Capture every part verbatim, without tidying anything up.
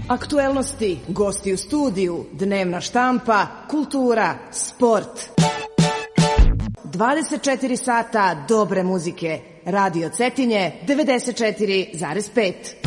Aktuelnosti, gosti u studiju, dnevna štampa, kultura, sport. dvadeset četiri sata dobre muzike. Radio Cetinje devedeset četiri zarez pet.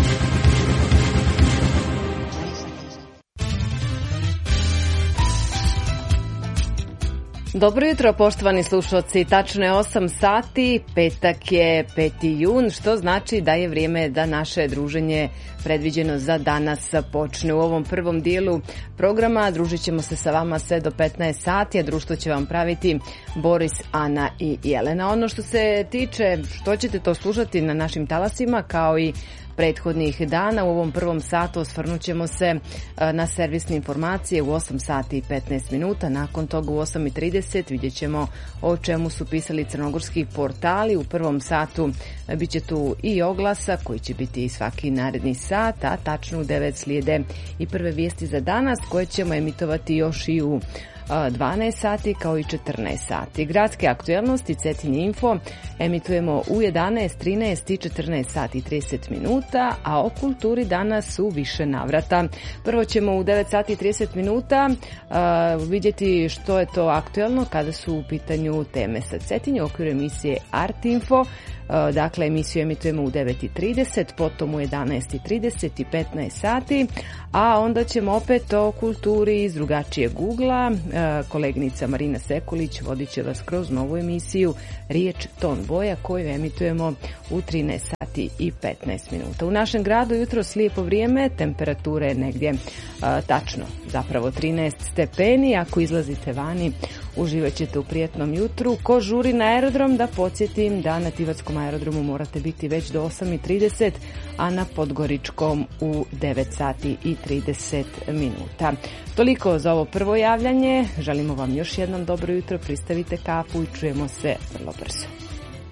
Dobro jutro, poštovani slušalci. Tačno je osam sati, petak je peti jun, što znači da je vrijeme da naše druženje predviđeno za danas počne. U ovom prvom dijelu programa družit ćemo se sa vama sve do petnaest sati, a društvo će vam praviti Boris, Ana i Jelena. Ono što se tiče što ćete to slušati na našim talasima, kao i prethodnih dana, u ovom prvom satu osvrnut ćemo se na servisne informacije u osam sati i petnaest minuta. Nakon toga u osam i trideset vidjet ćemo o čemu su pisali crnogorski portali. U prvom satu bit će tu i oglasa koji će biti i svaki naredni sat, a tačno u devet slijede i prve vijesti za danas koje ćemo emitovati još i u dvanaest sati kao i četrnaest sati. Gradske aktuelnosti Cetinje Info emitujemo u jedanaest, trinaest i četrnaest sati i trideset minuta, a o kulturi danas u više navrata. Prvo ćemo u devet sati i trideset minuta uh, vidjeti što je to aktuelno kada su u pitanju teme sa Cetinje u okviru emisije Art Info. Dakle, emisiju emitujemo u devet i trideset, potom u jedanaest i trideset i petnaest sati, a onda ćemo opet o kulturi iz drugačijeg ugla. Koleginica Marina Sekulić vodit će vas kroz novu emisiju Riječ, ton, boja, koju emitujemo u trinaest sati i petnaest minuta. U našem gradu jutro slijepo vrijeme, temperature negdje a, tačno, zapravo trinaest stepeni. Ako izlazite vani, uživat ćete u prijetnom jutru. Ko žuri na aerodrom, da podsjetim da na Tivatskom aerodromu morate biti već do osam i trideset, a na Podgoričkom u devet sati i trideset minuta. Toliko za ovo prvo javljanje. Želimo vam još jednom dobro jutro, pristavite kafu i čujemo se vrlo brzo.